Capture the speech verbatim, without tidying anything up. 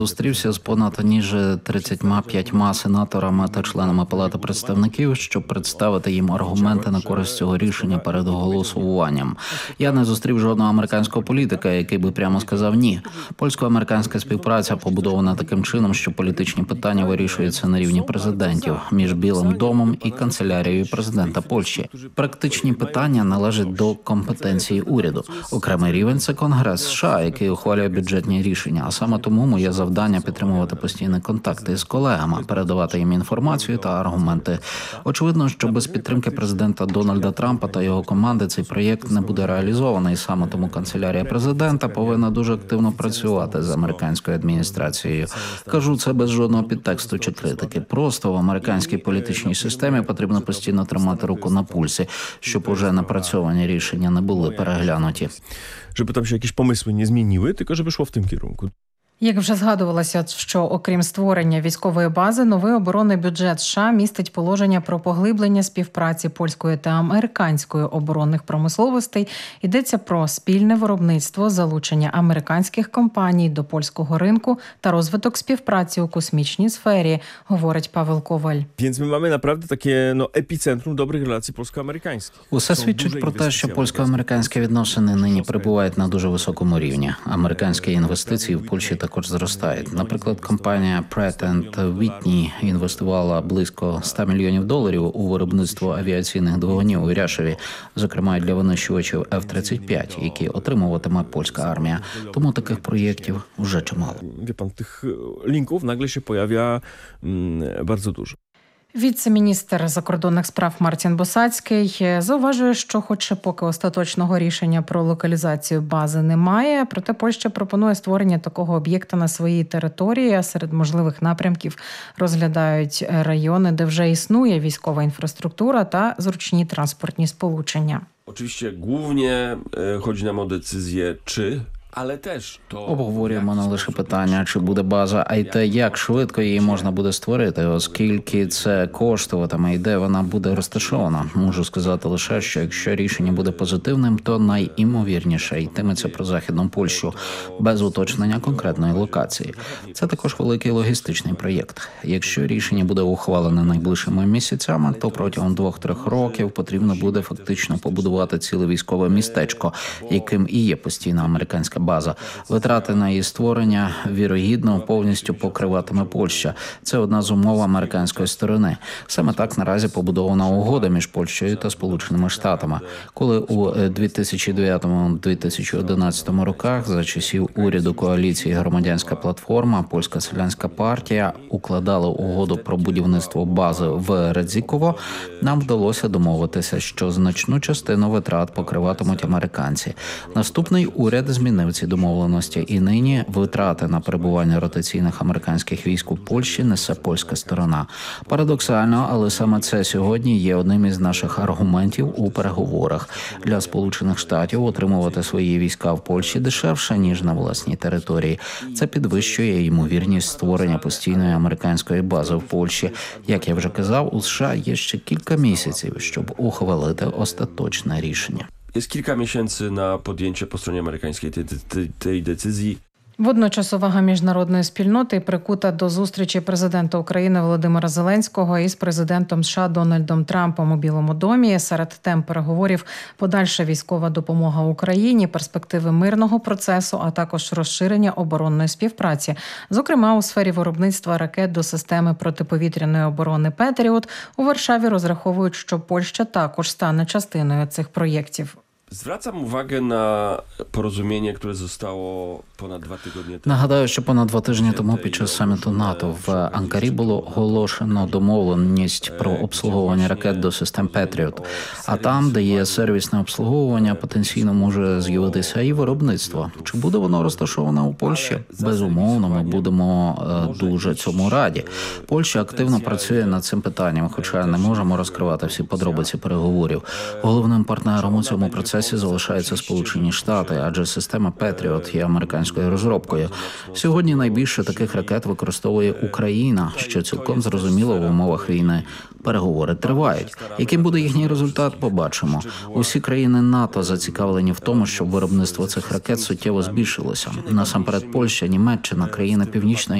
Зустрівся з понад ніж тридцятьма п'ятьма сенаторами та членами Палати представників, щоб представити їм аргументи на користь цього рішення перед голосуванням. Я не зустрів жодного американського політика, який би прямо сказав «ні». Польсько-американська співпраця побудована таким чином, що політичні питання вирішуються на рівні президентів, між Білим домом і канцелярією президента Польщі. Практичні питання належать до компетенції уряду. Окремий рівень – це Конгрес США, який ухвалює бюджетні рішення, а саме тому моє завдання Завдання підтримувати постійні контакти з колегами, передавати їм інформацію та аргументи. Очевидно, що без підтримки президента Дональда Трампа та його команди цей проєкт не буде реалізований. Саме тому канцелярія президента повинна дуже активно працювати з американською адміністрацією. Кажу це без жодного підтексту чи критики. Просто в американській політичній системі потрібно постійно тримати руку на пульсі, щоб уже напрацьовані рішення не були переглянуті. Щоб там ще якісь помисли не змінили, тільки щоб йшло в тим керунку. Як вже згадувалося, що окрім створення військової бази, новий оборонний бюджет США містить положення про поглиблення співпраці польської та американської оборонних промисловостей. Йдеться про спільне виробництво, залучення американських компаній до польського ринку та розвиток співпраці у космічній сфері, говорить Павел Коваль. Więc my mamy naprawdę takie no, епіцентрум добрих релацій польсько-американських. Усе свідчить про те, що польсько-американські відносини нині перебувають на дуже високому рівні. Американські інвестиції в Польщі також також зростають. Наприклад, компанія Pratt енд Whitney інвестувала близько ста мільйонів доларів у виробництво авіаційних двигунів у Ряшеві, зокрема для винищувачів еф тридцять п'ять, які отримуватиме польська армія. Тому таких проєктів вже чимало. Wie pan, tych linków nagle się pojawia mm, bardzo dużo. Віце-міністр закордонних справ Мартін Босацький зауважує, що хоч поки остаточного рішення про локалізацію бази немає, проте Польща пропонує створення такого об'єкта на своїй території, а серед можливих напрямків розглядають райони, де вже існує військова інфраструктура та зручні транспортні сполучення. Oczywiście głównie chodzi nam o decyzję, czy Але теж то обговорюємо не лише питання, чи буде база, а й те, як швидко її можна буде створити, оскільки це коштуватиме і де вона буде розташована. Можу сказати лише, що якщо рішення буде позитивним, то найімовірніше йтиметься про Західну Польщу, без уточнення конкретної локації. Це також великий логістичний проєкт. Якщо рішення буде ухвалене найближчими місяцями, то протягом двох-трьох років потрібно буде фактично побудувати ціле військове містечко, яким і є постійна американська база. Витрати на її створення, вірогідно, повністю покриватиме Польща. Це одна з умов американської сторони. Саме так наразі побудована угода між Польщею та Сполученими Штатами. Коли у дві тисячі дев'ятому - дві тисячі одинадцятому роках за часів уряду коаліції «Громадянська платформа», Польська селянська партія укладали угоду про будівництво бази в Радзіково, нам вдалося домовитися, що значну частину витрат покриватимуть американці. Наступний уряд змінив ці домовленості, і нині витрати на перебування ротаційних американських військ у Польщі несе польська сторона. Парадоксально, але саме це сьогодні є одним із наших аргументів у переговорах. Для Сполучених Штатів отримувати свої війська в Польщі дешевше, ніж на власній території. Це підвищує ймовірність створення постійної американської бази в Польщі. Як я вже казав, у США є ще кілька місяців, щоб ухвалити остаточне рішення. Jest kilka miesięcy na podjęcie po stronie amerykańskiej tej, tej, tej decyzji. Водночас увага міжнародної спільноти прикута до зустрічі президента України Володимира Зеленського із президентом США Дональдом Трампом у Білому домі. Серед тем переговорів подальша військова допомога Україні, перспективи мирного процесу, а також розширення оборонної співпраці. Зокрема, у сфері виробництва ракет до системи протиповітряної оборони «Петріот» у Варшаві розраховують, що Польща також стане частиною цих проєктів. Zwracam uwagę na porozumienie, które zostało ponad dwa tygodnie temu. Нагадаю, що понад два тижні тому під час саміту НАТО в Анкарі було оголошено домовленість про обслуговування ракет до систем «Петріот». А там, де є сервісне обслуговування, потенційно може з'явитися і виробництво. Чи буде воно розташоване у Польщі? Безумовно, ми будемо дуже цьому раді. Польща активно працює над цим питанням, хоча не можемо розкривати всі подробиці переговорів. Головним партнером у цьому процесі часі залишаються Сполучені Штати, адже система Петріот є американською розробкою. Сьогодні найбільше таких ракет використовує Україна, що цілком зрозуміло в умовах війни. Переговори тривають. Яким буде їхній результат, побачимо. Усі країни НАТО зацікавлені в тому, щоб виробництво цих ракет суттєво збільшилося. Насамперед Польща, Німеччина, країни Північної